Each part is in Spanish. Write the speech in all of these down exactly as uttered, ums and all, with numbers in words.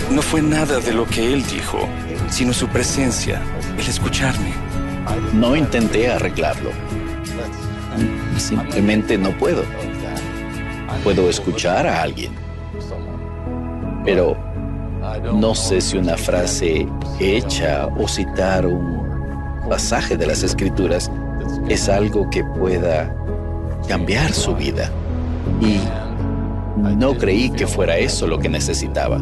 no fue nada de lo que él dijo, sino su presencia, el escucharme. No intenté arreglarlo. Simplemente no puedo. Puedo escuchar a alguien, pero no sé si una frase hecha o citar un pasaje de las Escrituras es algo que pueda cambiar su vida. Y no creí que fuera eso lo que necesitaba.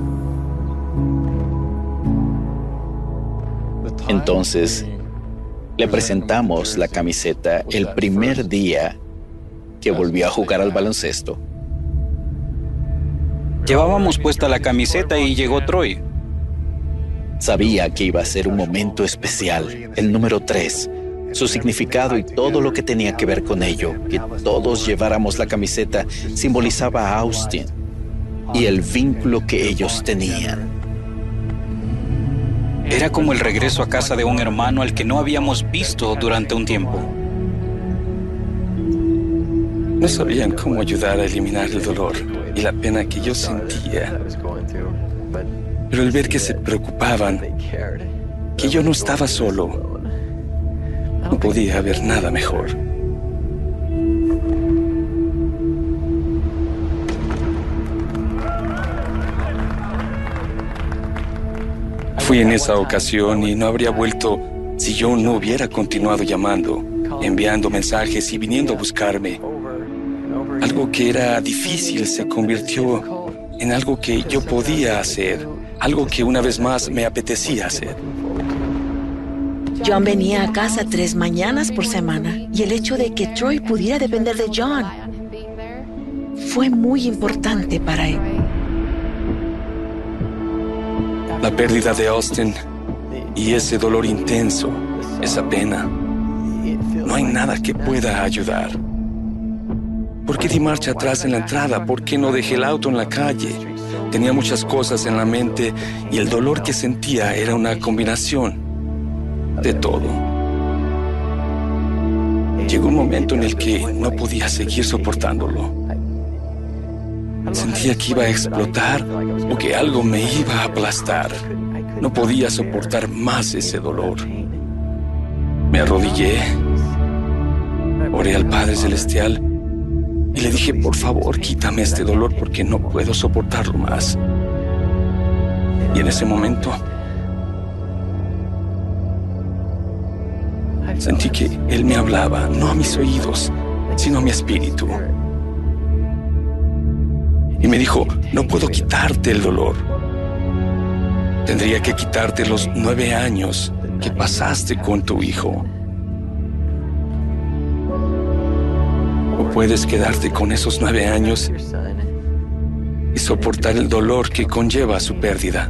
Entonces, le presentamos la camiseta el primer día que volvió a jugar al baloncesto. Llevábamos puesta la camiseta y llegó Troy. Sabía que iba a ser un momento especial, el número tres, su significado y todo lo que tenía que ver con ello. Que todos lleváramos la camiseta simbolizaba a Austin y el vínculo que ellos tenían. Era como el regreso a casa de un hermano al que no habíamos visto durante un tiempo. No sabían cómo ayudar a eliminar el dolor y la pena que yo sentía. Pero el ver que se preocupaban, que yo no estaba solo, no podía haber nada mejor. Fui en esa ocasión y no habría vuelto si yo no hubiera continuado llamando, enviando mensajes y viniendo a buscarme. Algo que era difícil se convirtió en algo que yo podía hacer, algo que una vez más me apetecía hacer. John venía a casa tres mañanas por semana y el hecho de que Troy pudiera depender de John fue muy importante para él. La pérdida de Austin y ese dolor intenso, esa pena, no hay nada que pueda ayudar. ¿Por qué di marcha atrás en la entrada? ¿Por qué no dejé el auto en la calle? Tenía muchas cosas en la mente y el dolor que sentía era una combinación de todo. Llegó un momento en el que no podía seguir soportándolo. Sentía que iba a explotar o que algo me iba a aplastar. No podía soportar más ese dolor. Me arrodillé, oré al Padre Celestial y le dije, por favor, quítame este dolor porque no puedo soportarlo más. Y en ese momento sentí que Él me hablaba, no a mis oídos, sino a mi espíritu. Y me dijo, no puedo quitarte el dolor. Tendría que quitarte los nueve años que pasaste con tu hijo. O puedes quedarte con esos nueve años y soportar el dolor que conlleva su pérdida.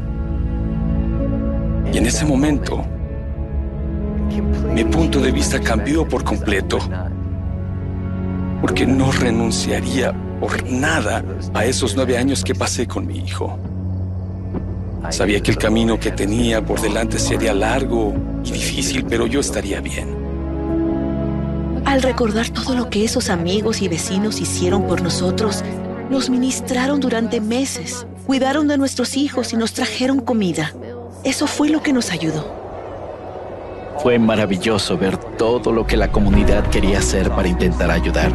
Y en ese momento, mi punto de vista cambió por completo, porque no renunciaría por nada a esos nueve años que pasé con mi hijo. Sabía que el camino que tenía por delante sería largo y difícil, pero yo estaría bien. Al recordar todo lo que esos amigos y vecinos hicieron por nosotros, nos ministraron durante meses, cuidaron de nuestros hijos y nos trajeron comida. Eso fue lo que nos ayudó. Fue maravilloso ver todo lo que la comunidad quería hacer para intentar ayudar.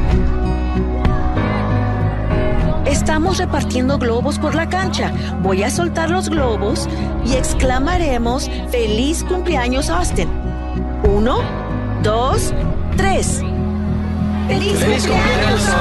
Estamos repartiendo globos por la cancha. Voy a soltar los globos y exclamaremos ¡Feliz cumpleaños, Austin! Uno, dos, tres. ¡Feliz, ¡Feliz cumpleaños,